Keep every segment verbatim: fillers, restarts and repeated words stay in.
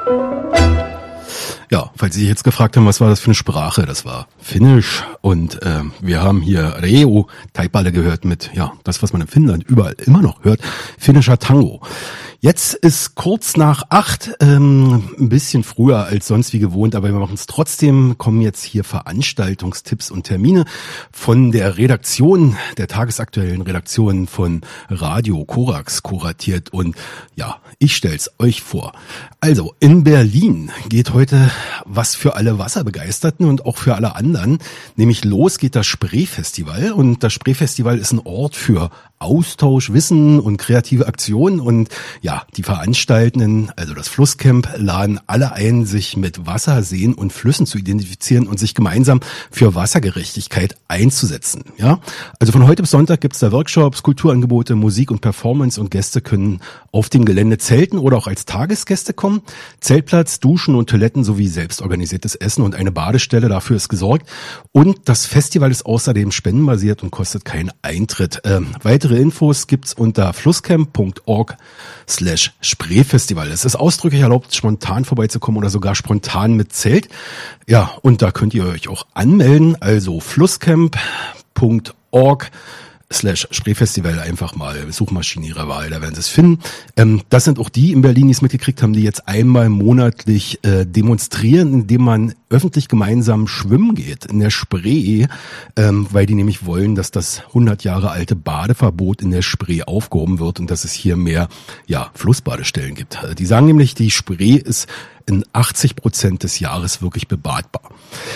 Ja, falls Sie sich jetzt gefragt haben, was war das für eine Sprache, das war Finnisch und äh, wir haben hier Reo Taipale gehört mit, ja, das, was man in Finnland überall immer noch hört, finnischer Tango. Jetzt ist kurz nach acht, ähm, ein bisschen früher als sonst wie gewohnt, aber wir machen es trotzdem, kommen jetzt hier Veranstaltungstipps und Termine von der Redaktion, der tagesaktuellen Redaktion von Radio Korax kuratiert und ja, ich stell's euch vor. Also, in Berlin geht heute was für alle Wasserbegeisterten und auch für alle anderen, nämlich los geht das Spree-Festival und das Spree-Festival ist ein Ort für Austausch, Wissen und kreative Aktionen und ja, die Veranstaltenden, also das Flusscamp, laden alle ein, sich mit Wasser, Seen und Flüssen zu identifizieren und sich gemeinsam für Wassergerechtigkeit einzusetzen. Ja, also von heute bis Sonntag gibt's da Workshops, Kulturangebote, Musik und Performance und Gäste können auf dem Gelände zelten oder auch als Tagesgäste kommen. Zeltplatz, Duschen und Toiletten sowie selbstorganisiertes Essen und eine Badestelle, dafür ist gesorgt. Und das Festival ist außerdem spendenbasiert und kostet keinen Eintritt. Ähm, weitere Infos gibt's unter flusscamp punkt org slash Spreefestival. Es ist ausdrücklich erlaubt, spontan vorbeizukommen oder sogar spontan mit Zelt. Ja, und da könnt ihr euch auch anmelden. Also flusscamp punkt org slash Spreefestival, einfach mal Suchmaschine ihrer Wahl, da werden sie es finden. Ähm, das sind auch die in Berlin, die es mitgekriegt haben, die jetzt einmal monatlich äh, demonstrieren, indem man öffentlich gemeinsam schwimmen geht in der Spree, ähm, weil die nämlich wollen, dass das hundert Jahre alte Badeverbot in der Spree aufgehoben wird und dass es hier mehr ja Flussbadestellen gibt. Die sagen nämlich, die Spree ist in achtzig Prozent des Jahres wirklich bebadbar.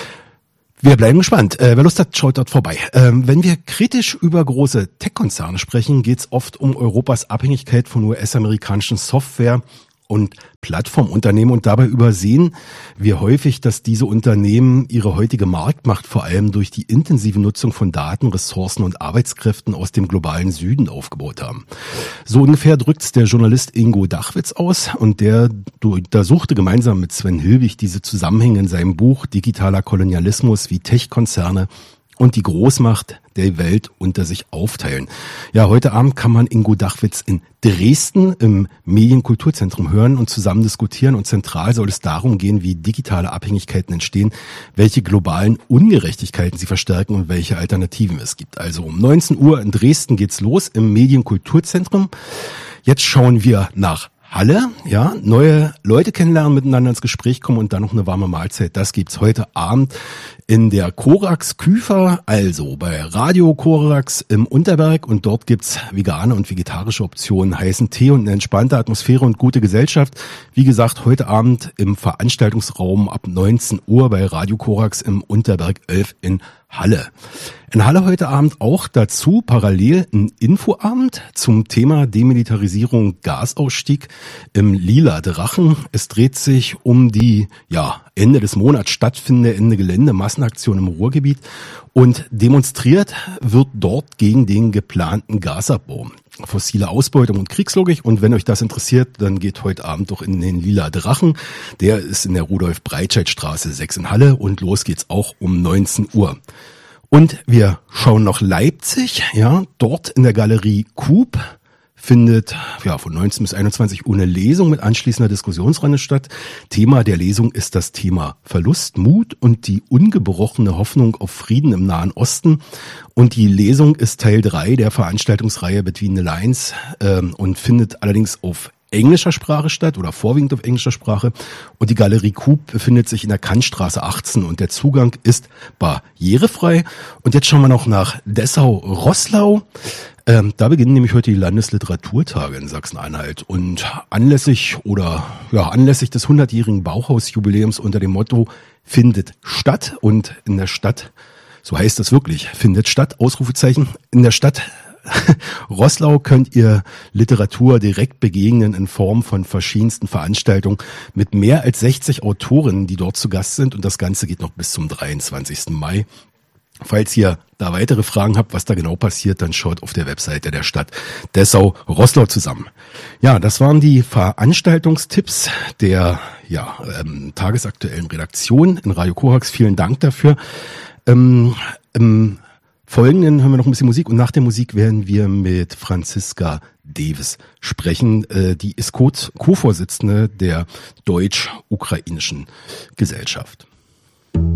Wir bleiben gespannt. Äh, wer Lust hat, schaut dort vorbei. Ähm, wenn wir kritisch über große Tech-Konzerne sprechen, geht es oft um Europas Abhängigkeit von U S-amerikanischen Software- und Plattformunternehmen und dabei übersehen wir häufig, dass diese Unternehmen ihre heutige Marktmacht vor allem durch die intensive Nutzung von Daten, Ressourcen und Arbeitskräften aus dem globalen Süden aufgebaut haben. So ungefähr drückt's der Journalist Ingo Dachwitz aus und der untersuchte gemeinsam mit Sven Hilbig diese Zusammenhänge in seinem Buch Digitaler Kolonialismus, wie Tech-Konzerne und die Großmacht der Welt unter sich aufteilen. Ja, heute Abend kann man Ingo Dachwitz in Dresden im Medienkulturzentrum hören und zusammen diskutieren. Und zentral soll es darum gehen, wie digitale Abhängigkeiten entstehen, welche globalen Ungerechtigkeiten sie verstärken und welche Alternativen es gibt. Also um neunzehn Uhr in Dresden geht's los im Medienkulturzentrum. Jetzt schauen wir nach Halle, ja, neue Leute kennenlernen, miteinander ins Gespräch kommen und dann noch eine warme Mahlzeit. Das gibt's heute Abend in der Korax Küfer, also bei Radio Korax im Unterberg und dort gibt's vegane und vegetarische Optionen, heißen Tee und eine entspannte Atmosphäre und gute Gesellschaft. Wie gesagt, heute Abend im Veranstaltungsraum ab neunzehn Uhr bei Radio Korax im Unterberg elf in Halle. In Halle heute Abend auch dazu parallel ein Infoabend zum Thema Demilitarisierung, Gasausstieg im Lila Drachen. Es dreht sich um die, ja, Ende des Monats stattfindende Ende Gelände Massenaktion im Ruhrgebiet und demonstriert wird dort gegen den geplanten Gasabbau. Fossile Ausbeutung und Kriegslogik. Und wenn euch das interessiert, dann geht heute Abend doch in den Lila Drachen. Der ist in der Rudolf-Breitscheid-Straße sechs in Halle und los geht's auch um neunzehn Uhr. Und wir schauen noch Leipzig, ja, dort in der Galerie Coop findet ja von neunzehn bis einundzwanzig Uhr eine Lesung mit anschließender Diskussionsrunde statt. Thema der Lesung ist das Thema Verlust, Mut und die ungebrochene Hoffnung auf Frieden im Nahen Osten. Und die Lesung ist Teil drei der Veranstaltungsreihe Between the Lines ähm, und findet allerdings auf englischer Sprache statt oder vorwiegend auf englischer Sprache. Und die Galerie Coop befindet sich in der Kantstraße achtzehn und der Zugang ist barrierefrei. Und jetzt schauen wir noch nach Dessau-Roßlau. Ähm, da beginnen nämlich heute die Landesliteraturtage in Sachsen-Anhalt und anlässlich oder ja anlässlich des hundertjährigen Bauhausjubiläums unter dem Motto findet statt und in der Stadt, so heißt es wirklich, findet statt, Ausrufezeichen, in der Stadt Roßlau könnt ihr Literatur direkt begegnen in Form von verschiedensten Veranstaltungen mit mehr als sechzig Autorinnen, die dort zu Gast sind und das Ganze geht noch bis zum dreiundzwanzigsten Mai. Falls ihr da weitere Fragen habt, was da genau passiert, dann schaut auf der Webseite der Stadt Dessau-Roßlau zusammen. Ja, das waren die Veranstaltungstipps der ja, ähm, tagesaktuellen Redaktion in Radio Korax. Vielen Dank dafür. Ähm, im folgenden hören wir noch ein bisschen Musik und nach der Musik werden wir mit Franziska Davis sprechen. Äh, die ist Co-Vorsitzende der deutsch-ukrainischen Gesellschaft.